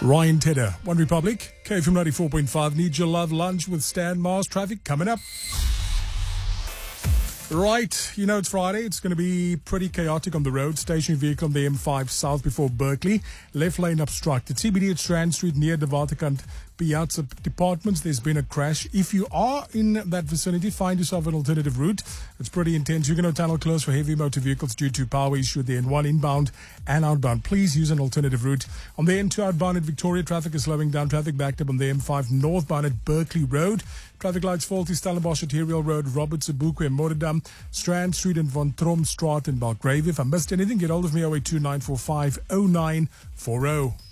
Ryan Tedder, One Republic, KFM 94.5. Need your love lunch with Stan Mars. Traffic coming up. Right, you know it's Friday. It's going to be pretty chaotic on the road. Stationary vehicle on the M5 south before Berkeley. Left lane obstructed. CBD at Strand Street near the Waterkant Piazza Departments. There's been a crash. If you are in that vicinity, find yourself an alternative route. It's pretty intense. Huguenot Tunnel closed for heavy motor vehicles due to power issue at the N1 inbound and outbound. Please use an alternative route. On the N2 outbound at Victoria, traffic is slowing down. Traffic backed up on the M5 northbound at Berkeley Road. Traffic lights faulty, Stellenbosch Arterial Road, Robert Sebukwe and Moradam, Strand Street and Von Tromstraat in Belgrave. If I missed anything, get hold of me 082 945 0940.